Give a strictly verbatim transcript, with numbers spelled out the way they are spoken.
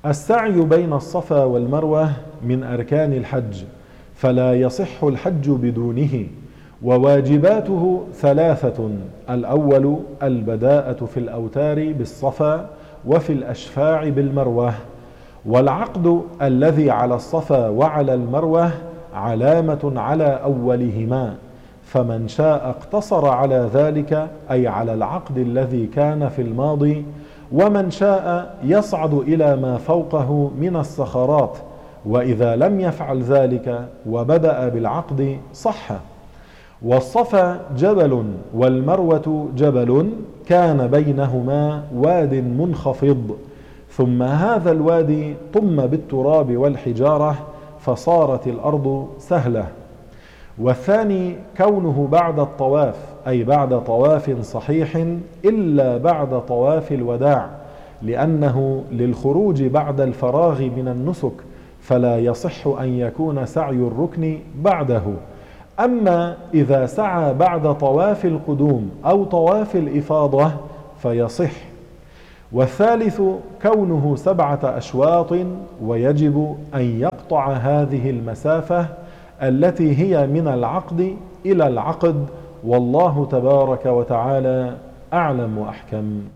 السعي بين الصفا والمروة من أركان الحج، فلا يصح الحج بدونه، وواجباته ثلاثة: الأول البداءة في الأوتار بالصفا وفي الأشفاع بالمروة، والعقد الذي على الصفا وعلى المروة علامة على أولهما، فمن شاء اقتصر على ذلك أي على العقد الذي كان في الماضي، ومن شاء يصعد إلى ما فوقه من الصخرات، وإذا لم يفعل ذلك وبدأ بالعقد صح. والصفا جبل والمروة جبل كان بينهما واد منخفض، ثم هذا الوادي طم بالتراب والحجارة فصارت الأرض سهلة. والثاني كونه بعد الطواف، أي بعد طواف صحيح إلا بعد طواف الوداع، لأنه للخروج بعد الفراغ من النسك، فلا يصح أن يكون سعي الركن بعده. أما إذا سعى بعد طواف القدوم أو طواف الإفاضة فيصح. والثالث كونه سبعة أشواط، ويجب أن يقطع هذه المسافة التي هي من العقد إلى العقد، والله تبارك وتعالى أعلم وأحكم.